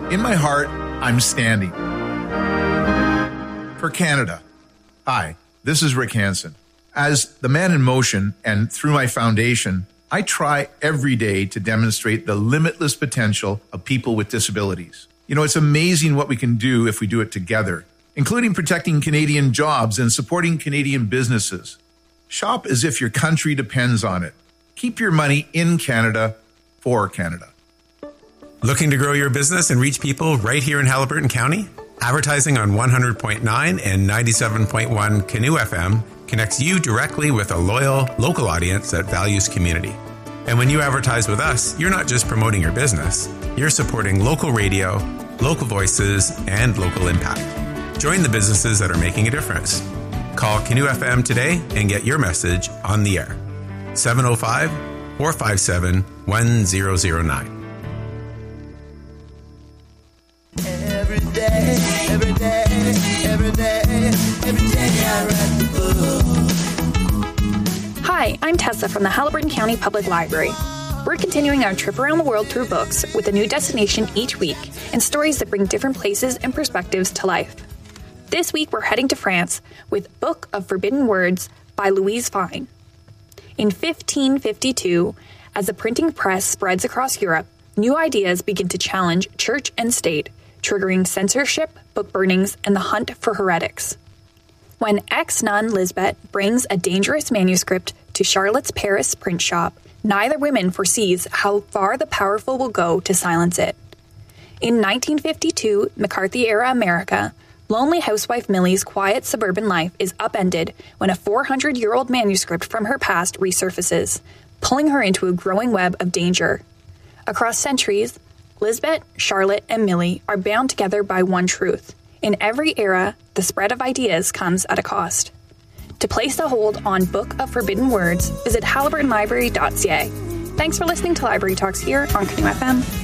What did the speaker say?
In my heart, I'm standing for Canada. Hi, this is Rick Hansen. As the man in motion and through my foundation, I try every day to demonstrate the limitless potential of people with disabilities. You know, it's amazing what we can do if we do it together, including protecting Canadian jobs and supporting Canadian businesses. Shop as if your country depends on it. Keep your money in Canada for Canada. Looking to grow your business and reach people right here in Haliburton County? Advertising on 100.9 and 97.1 Canoe FM connects you directly with a loyal, local audience that values community. And when you advertise with us, you're not just promoting your business, you're supporting local radio, local voices, and local impact. Join the businesses that are making a difference. Call Canoe FM today and get your message on the air. 705-457-1009. Every day I write the book. Hi, I'm Tessa from the Haliburton County Public Library. We're continuing our trip around the world through books with a new destination each week and stories that bring different places and perspectives to life. This week we're heading to France with Book of Forbidden Words by Louise Fine. In 1552, as the printing press spreads across Europe, new ideas begin to challenge church and state, triggering censorship, book burnings, and the hunt for heretics. When ex-nun Lisbeth brings a dangerous manuscript to Charlotte's Paris print shop, neither woman foresees how far the powerful will go to silence it. In 1952, McCarthy-era America, lonely housewife Millie's quiet suburban life is upended when a 400-year-old manuscript from her past resurfaces, pulling her into a growing web of danger. Across centuries, Lisbeth, Charlotte, and Millie are bound together by one truth. In every era, the spread of ideas comes at a cost. To place a hold on Book of Forbidden Words, visit haliburtonlibrary.ca. Thanks for listening to Library Talks here on Canoe FM.